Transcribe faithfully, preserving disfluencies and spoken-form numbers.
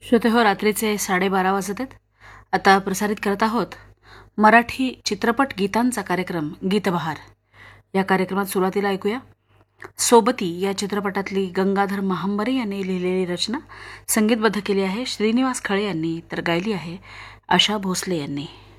श्रोते हो, रात्रीचे साडेबारा वाजत आहेत. आता प्रसारित करत आहोत मराठी चित्रपट गीतांचा कार्यक्रम गीतबहार. या कार्यक्रमात सुरुवातीला ऐकूया सोबती या चित्रपटातली गंगाधर महांबरे यांनी लिहिलेली रचना. संगीतबद्ध केली आहे श्रीनिवास खळे यांनी, तर गायली आहे आशा भोसले यांनी.